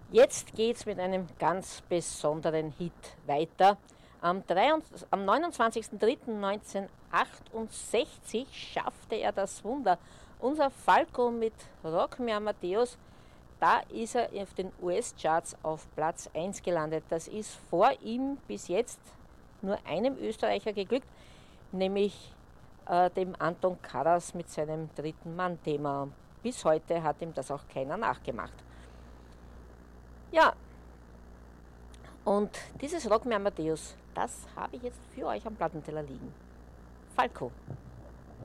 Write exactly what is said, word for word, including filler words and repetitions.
Jetzt geht's mit einem ganz besonderen Hit weiter. Am, am neunundzwanzigsten dritten neunzehnhundertachtundsechzig schaffte er das Wunder. Unser Falco mit Rock Me Amadeus, da ist er auf den U S-Charts auf Platz eins gelandet. Das ist vor ihm bis jetzt nur einem Österreicher geglückt, nämlich äh, dem Anton Karas mit seinem dritten Mann-Thema. Bis heute hat ihm das auch keiner nachgemacht. Ja, und dieses Rock Me Amadeus, das habe ich jetzt für euch am Plattenteller liegen. Falco.